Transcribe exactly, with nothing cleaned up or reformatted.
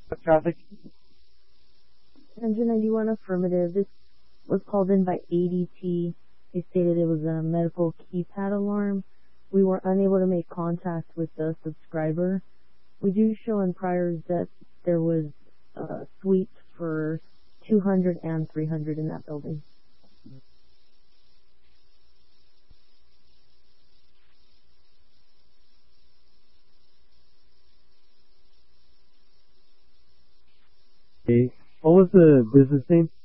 Traffic. Engine ninety-one affirmative. This was called in by A D T. They stated it was a medical keypad alarm. We were unable to make contact with the subscriber. We do show in priors that there was uh, suites for two hundred and three hundred in that building. Okay. What was the business name?